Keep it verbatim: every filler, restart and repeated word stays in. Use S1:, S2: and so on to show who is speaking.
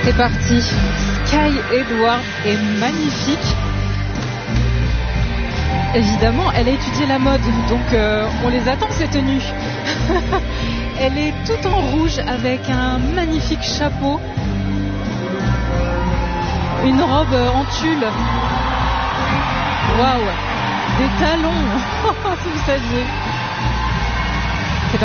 S1: C'est parti. Sky Edwards est magnifique. Évidemment, elle a étudié la mode, donc euh, on les attend ces tenues. Elle est toute en rouge avec un magnifique chapeau, une robe en tulle. Waouh, des talons, si vous saviez.